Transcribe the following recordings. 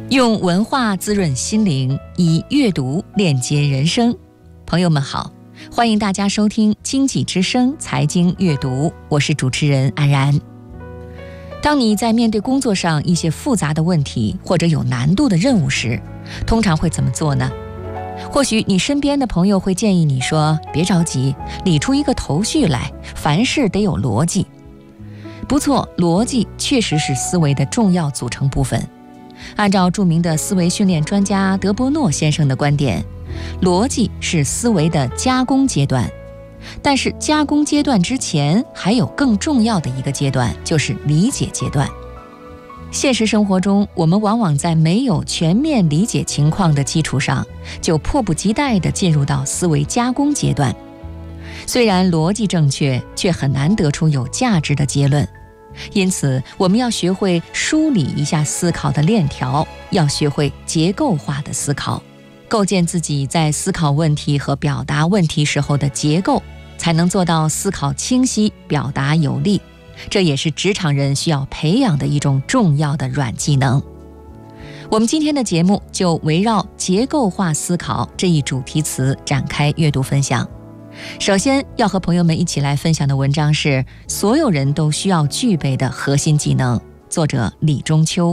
用文化滋润心灵，以阅读链接人生。朋友们好，欢迎大家收听经济之声财经阅读，我是主持人安然。当你在面对工作上一些复杂的问题或者有难度的任务时，通常会怎么做呢？或许你身边的朋友会建议你说，别着急，理出一个头绪来，凡事得有逻辑。不错，逻辑确实是思维的重要组成部分。按照著名的思维训练专家德波诺先生的观点，逻辑是思维的加工阶段，但是加工阶段之前还有更重要的一个阶段，就是理解阶段。现实生活中，我们往往在没有全面理解情况的基础上，就迫不及待地进入到思维加工阶段。虽然逻辑正确，却很难得出有价值的结论。因此，我们要学会梳理一下思考的链条，要学会结构化的思考，构建自己在思考问题和表达问题时候的结构，才能做到思考清晰，表达有力。这也是职场人需要培养的一种重要的软技能。我们今天的节目就围绕结构化思考这一主题词展开阅读分享。首先要和朋友们一起来分享的文章是所有人都需要具备的核心技能，作者李中秋。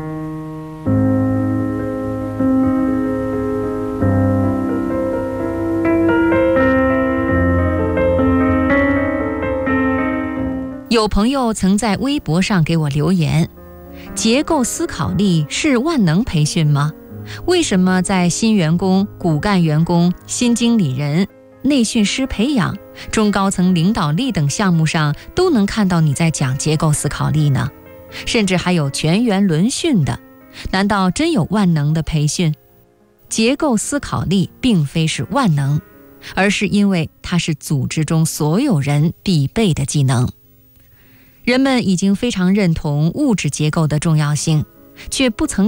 有朋友曾在微博上给我留言，结构思考力是万能培训吗？为什么在新员工、骨干员工、新经理人、内训师培养、中高层领导力等项目上都能看到你在讲结构思考力呢？甚至还有全员轮训的，难道真有万能的培训？结构思考力并非是万能，而是因为它是组织中所有人必备的技能。人们已经非常认同物质结构的重要性，却不曾